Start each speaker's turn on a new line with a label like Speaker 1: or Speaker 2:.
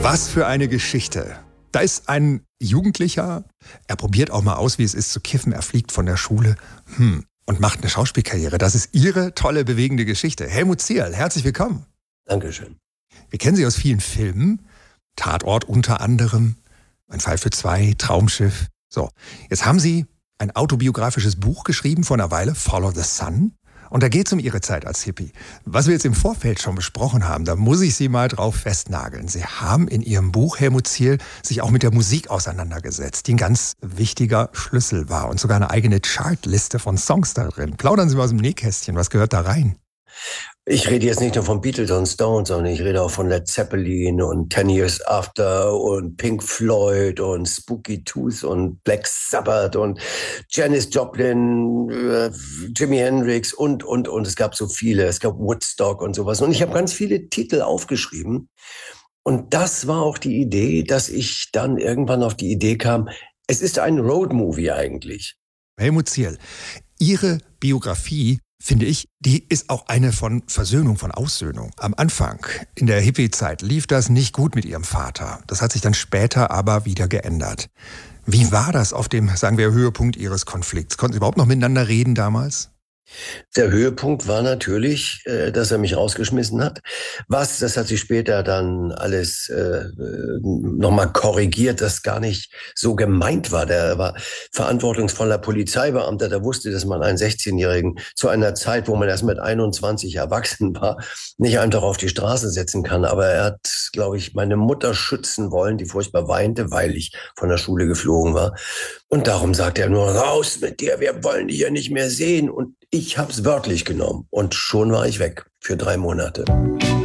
Speaker 1: Was für eine Geschichte. Da ist ein Jugendlicher, er probiert auch mal aus, wie es ist zu kiffen. Er fliegt von der Schule und macht eine Schauspielkarriere. Das ist Ihre tolle, bewegende Geschichte. Helmut Zierl, herzlich willkommen.
Speaker 2: Dankeschön.
Speaker 1: Wir kennen Sie aus vielen Filmen. Tatort unter anderem, Ein Fall für zwei, Traumschiff. So, jetzt haben Sie ein autobiografisches Buch geschrieben vor einer Weile, Follow the Sun. Und da geht es um Ihre Zeit als Hippie. Was wir jetzt im Vorfeld schon besprochen haben, da muss ich Sie mal drauf festnageln. Sie haben in Ihrem Buch, Helmut Zierl, sich auch mit der Musik auseinandergesetzt, die ein ganz wichtiger Schlüssel war und sogar eine eigene Chartliste von Songs da drin. Plaudern Sie mal aus dem Nähkästchen, was gehört da rein?
Speaker 2: Ich rede jetzt nicht nur von Beatles und Stones, sondern ich rede auch von Led Zeppelin und 10 Years After und Pink Floyd und Spooky Tooth und Black Sabbath und Janis Joplin, Jimi Hendrix und. Es gab so viele. Es gab Woodstock und sowas. Und ich habe ganz viele Titel aufgeschrieben. Und das war auch die Idee, dass ich dann irgendwann auf die Idee kam, es ist ein Roadmovie eigentlich.
Speaker 1: Helmut Zierl, Ihre Biografie, finde ich, die ist auch eine von Versöhnung, von Aussöhnung. Am Anfang, in der Hippie-Zeit, lief das nicht gut mit Ihrem Vater. Das hat sich dann später aber wieder geändert. Wie war das auf dem, sagen wir, Höhepunkt Ihres Konflikts? Konnten Sie überhaupt noch miteinander reden damals?
Speaker 2: Der Höhepunkt war natürlich, dass er mich rausgeschmissen hat. Das hat sich später dann alles nochmal korrigiert, das gar nicht so gemeint war. Der war verantwortungsvoller Polizeibeamter, der wusste, dass man einen 16-Jährigen zu einer Zeit, wo man erst mit 21 erwachsen war, nicht einfach auf die Straße setzen kann. Aber er hat, glaube ich, meine Mutter schützen wollen, die furchtbar weinte, weil ich von der Schule geflogen war. Und darum sagt er nur, raus mit dir, wir wollen dich ja nicht mehr sehen. Und ich habe es wörtlich genommen und schon war ich weg für 3 Monate.